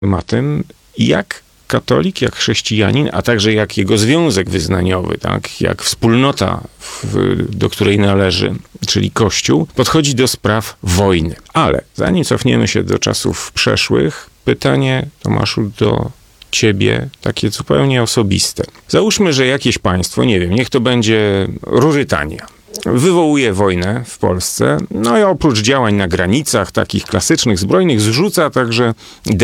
tematem, jak katolik, jak chrześcijanin, a także jak jego związek wyznaniowy, tak, jak wspólnota, do której należy, czyli Kościół, podchodzi do spraw wojny. Ale zanim cofniemy się do czasów przeszłych, pytanie, Tomaszu, do ciebie, takie zupełnie osobiste. Załóżmy, że jakieś państwo, nie wiem, niech to będzie Rurytania, wywołuje wojnę w Polsce, no i oprócz działań na granicach, takich klasycznych, zbrojnych, zrzuca także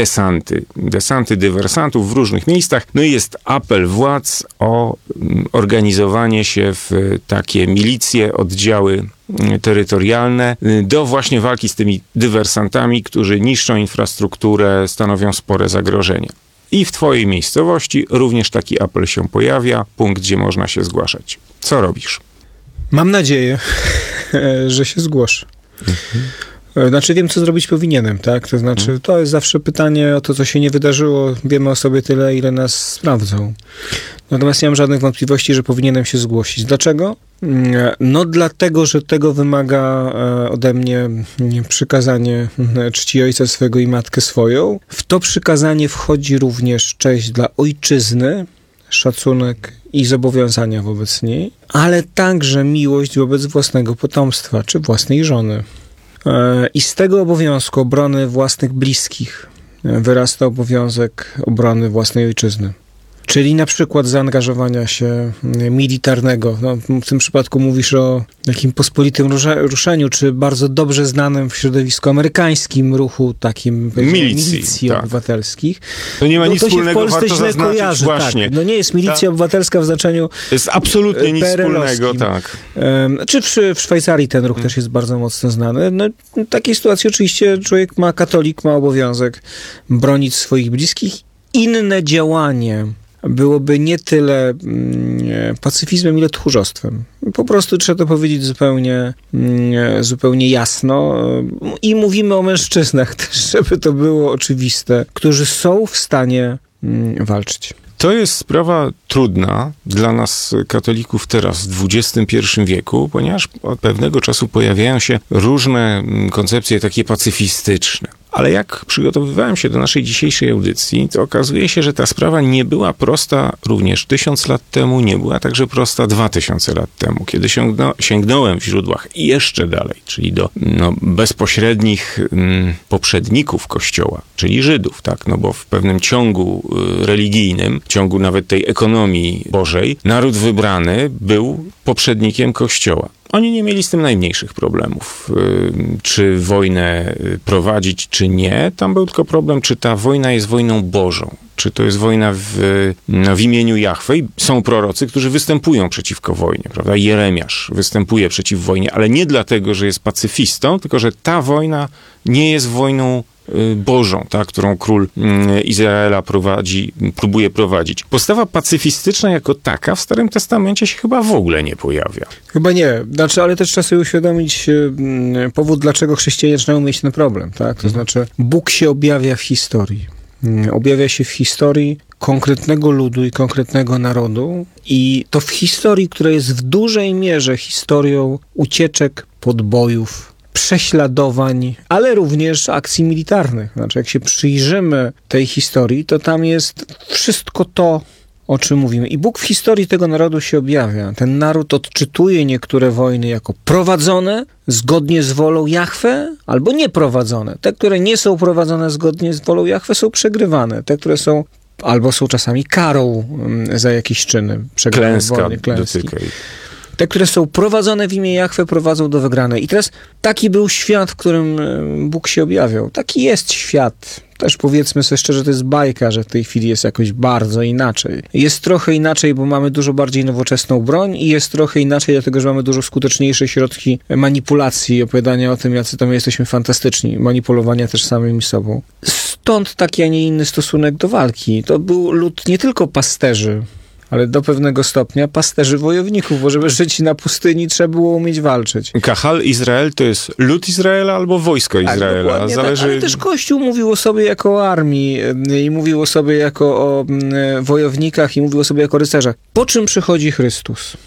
desanty dywersantów w różnych miejscach. No i jest apel władz o organizowanie się w takie milicje, oddziały terytorialne do właśnie walki z tymi dywersantami, którzy niszczą infrastrukturę, stanowią spore zagrożenie. I w twojej miejscowości również taki apel się pojawia, punkt, gdzie można się zgłaszać. Co robisz? Mam nadzieję, że się zgłoszę. Znaczy wiem, co zrobić powinienem, tak? To znaczy, to jest zawsze pytanie o to, co się nie wydarzyło. Wiemy o sobie tyle, ile nas sprawdzą. Natomiast nie mam żadnych wątpliwości, że powinienem się zgłosić. Dlaczego? No dlatego, że tego wymaga ode mnie przykazanie czci ojca swego i matkę swoją. W to przykazanie wchodzi również cześć dla ojczyzny, szacunek i zobowiązania wobec niej, ale także miłość wobec własnego potomstwa, czy własnej żony. I z tego obowiązku obrony własnych bliskich wyrasta obowiązek obrony własnej ojczyzny. Czyli na przykład zaangażowania się militarnego. No, w tym przypadku mówisz o takim pospolitym ruszeniu, czy bardzo dobrze znanym w środowisku amerykańskim ruchu takim milicji tak. obywatelskich. To nie ma nic wspólnego, w Polsce źle kojarzy. Właśnie. Tak. No nie jest milicja obywatelska w znaczeniu jest absolutnie nic wspólnego, tak. Czy w Szwajcarii ten ruch też jest bardzo mocno znany. No, w takiej sytuacji oczywiście katolik ma obowiązek bronić swoich bliskich. Inne działanie byłoby nie tyle pacyfizmem, ile tchórzostwem. Po prostu trzeba to powiedzieć zupełnie jasno. I mówimy o mężczyznach też, żeby to było oczywiste, którzy są w stanie walczyć. To jest sprawa trudna dla nas, katolików, teraz w XXI wieku, ponieważ od pewnego czasu pojawiają się różne koncepcje takie pacyfistyczne. Ale jak przygotowywałem się do naszej dzisiejszej audycji, to okazuje się, że ta sprawa nie była prosta również 1000 lat temu, nie była także prosta 2000 lat temu, kiedy sięgnąłem w źródłach i jeszcze dalej, czyli do bezpośrednich poprzedników Kościoła, czyli Żydów, tak, no bo w pewnym ciągu religijnym, ciągu nawet tej ekonomii Bożej, naród wybrany był poprzednikiem Kościoła. Oni nie mieli z tym najmniejszych problemów. Czy wojnę prowadzić, czy nie. Tam był tylko problem, czy ta wojna jest wojną Bożą. Czy to jest wojna w imieniu Jahwe. I są prorocy, którzy występują przeciwko wojnie, prawda? Jeremiasz występuje przeciw wojnie, ale nie dlatego, że jest pacyfistą, tylko że ta wojna nie jest wojną Bożą, tak, którą król Izraela próbuje prowadzić. Postawa pacyfistyczna jako taka w Starym Testamencie się chyba w ogóle nie pojawia. Chyba nie. Znaczy, ale też trzeba sobie uświadomić powód, dlaczego chrześcijanie zaczynają mieć ten problem. Tak? To znaczy, Bóg się objawia w historii. Objawia się w historii konkretnego ludu i konkretnego narodu i to w historii, która jest w dużej mierze historią ucieczek, podbojów, prześladowań, ale również akcji militarnych. Znaczy, jak się przyjrzymy tej historii, to tam jest wszystko to, o czym mówimy. I Bóg w historii tego narodu się objawia. Ten naród odczytuje niektóre wojny jako prowadzone zgodnie z wolą Jahwe, albo nieprowadzone. Te, które nie są prowadzone zgodnie z wolą Jahwe, są przegrywane. Te, które są albo są czasami karą za jakieś czyny. Klęski. Te, które są prowadzone w imię Jahwe, prowadzą do wygranej. I teraz taki był świat, w którym Bóg się objawiał. Taki jest świat. Też powiedzmy sobie szczerze, to jest bajka, że w tej chwili jest jakoś bardzo inaczej. Jest trochę inaczej, bo mamy dużo bardziej nowoczesną broń i jest trochę inaczej, dlatego że mamy dużo skuteczniejsze środki manipulacji, opowiadania o tym, jacy tam jesteśmy fantastyczni, manipulowania też samymi sobą. Stąd taki, a nie inny stosunek do walki. To był lud nie tylko pasterzy, ale do pewnego stopnia pasterzy wojowników, bo żeby żyć na pustyni, trzeba było umieć walczyć. Kahal Izrael to jest lud Izraela albo wojsko Izraela. Tak, zależy... tak, ale też Kościół mówił o sobie jako o armii i mówił o sobie jako o wojownikach i mówił o sobie jako o rycerzach. Po czym przychodzi Chrystus?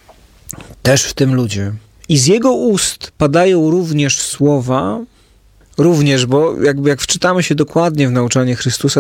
Też w tym ludzie. I z jego ust padają również słowa Również, bo jak wczytamy się dokładnie w nauczanie Chrystusa,